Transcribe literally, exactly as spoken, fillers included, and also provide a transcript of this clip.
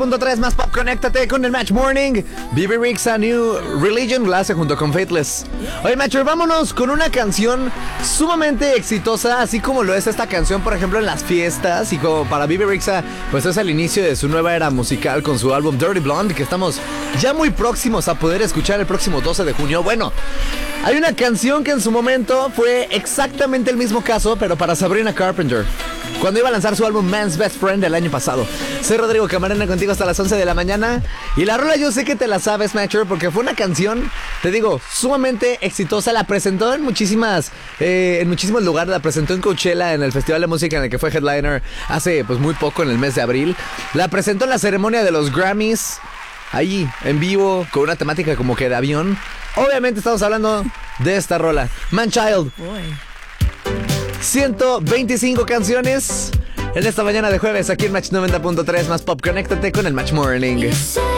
Punto tres más pop, conéctate con el Match Morning. B B Rexa New Religion la hace junto con Faithless. Oye, Matcher, vámonos con una canción sumamente exitosa, así como lo es esta canción, por ejemplo, en las fiestas. Y como para B B Rexa, pues es el inicio de su nueva era musical con su álbum Dirty Blonde, que estamos ya muy próximos a poder escuchar el próximo doce de junio. Bueno, hay una canción que en su momento fue exactamente el mismo caso, pero para Sabrina Carpenter, cuando iba a lanzar su álbum Man's Best Friend el año pasado. Soy Rodrigo Camarena contigo hasta las once de la mañana. Y la rola yo sé que te la sabes, Matcher, porque fue una canción, te digo, sumamente exitosa. La presentó en muchísimas, eh, en muchísimos lugares. La presentó en Coachella, en el festival de música en el que fue headliner hace pues muy poco, en el mes de abril. La presentó en la ceremonia de los Grammys, ahí, en vivo, con una temática como que de avión. Obviamente estamos hablando de esta rola, Manchild. ciento veinticinco canciones en esta mañana de jueves aquí en Match noventa punto tres más pop. Conéctate con el Match Morning.